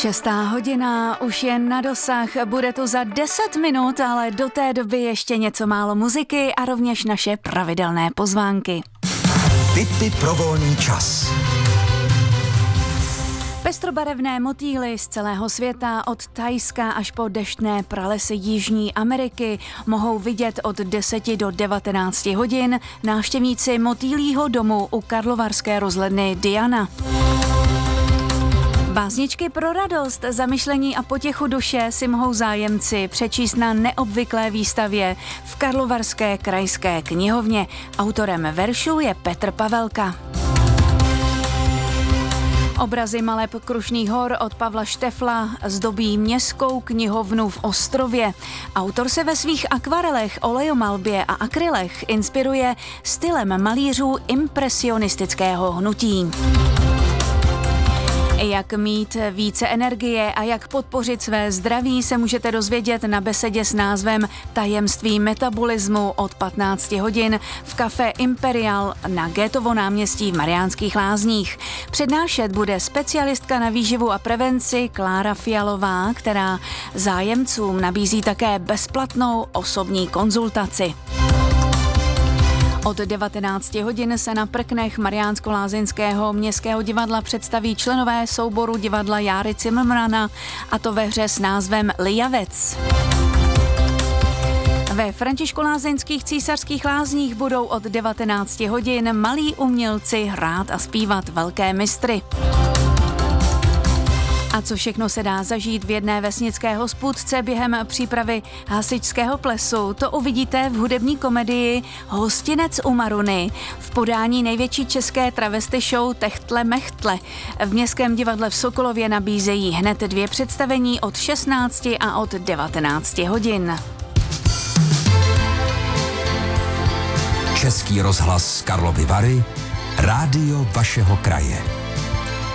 6:00 už je na dosah, bude tu za 10 minut, ale do té doby ještě něco málo muziky a rovněž naše pravidelné pozvánky. Tipy pro volný čas. Pestrobarevné motýly z celého světa, od Thajska až po deštné pralesy Jižní Ameriky, mohou vidět od 10 do 19 hodin návštěvníci motýlího domu u karlovarské rozhledny Diana. Básničky pro radost, zamyšlení a potěchu duše si mohou zájemci přečíst na neobvyklé výstavě v Karlovarské krajské knihovně. Autorem veršů je Petr Pavelka. Obrazy maleb Krušných hor od Pavla Štefla zdobí Městskou knihovnu v Ostrově. Autor se ve svých akvarelech, olejomalbě a akrylech inspiruje stylem malířů impresionistického hnutí. Jak mít více energie a jak podpořit své zdraví se můžete dozvědět na besedě s názvem Tajemství metabolismu od 15 hodin v Café Imperial na Goetheovo náměstí v Mariánských Lázních. Přednášet bude specialistka na výživu a prevenci Klára Fialová, která zájemcům nabízí také bezplatnou osobní konzultaci. Od 19 hodin se na prknech Mariánsko-Lázeňského městského divadla představí členové souboru divadla Járy Cimrmana, a to ve hře s názvem Lijavec. Ve Františkolázeňských Císařských lázních budou od 19 hodin malí umělci hrát a zpívat velké mistry. A co všechno se dá zažít v jedné vesnické hospůdce během přípravy hasičského plesu, to uvidíte v hudební komedii Hostinec u Maruny v podání největší české travesty show Techtle Mechtle. V Městském divadle v Sokolově nabízejí hned 2 představení od 16 a od 19 hodin. Český rozhlas Karlovy Vary, rádio vašeho kraje.